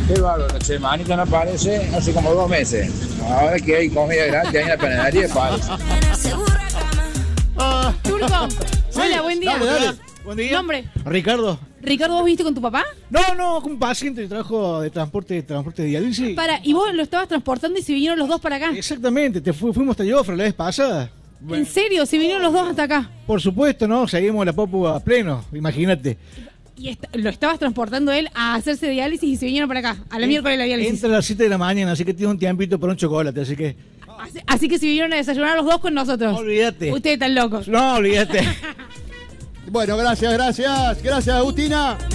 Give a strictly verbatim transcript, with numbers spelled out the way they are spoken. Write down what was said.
Qué bárbaro, che, Manito no aparece hace como dos meses. Ahora que hay comida gratis, hay en la panadería, aparece. Ah. Turco, Sí, hola, buen día. dale, dale. Buen día. Nombre. Ricardo. Ricardo, ¿vos viniste con tu papá? No, no, con un paciente de trabajo de transporte, de transporte de diálisis. Para, y vos lo estabas transportando y se vinieron los dos para acá. Exactamente, te fu- fuimos a Jofre la vez pasada. ¿En serio? ¿Se vinieron los dos hasta acá? Por supuesto, ¿no? Seguimos la popu a pleno, imagínate. Y est- lo estabas transportando él a hacerse diálisis y se vinieron para acá, a la miércoles de la diálisis. Entra a las siete de la mañana, así que tiene un tiempito para un chocolate, así que... Así, así que se vinieron a desayunar los dos con nosotros. Olvídate. Ustedes están locos. No, olvídate. Bueno, gracias, gracias. Gracias, Agustina.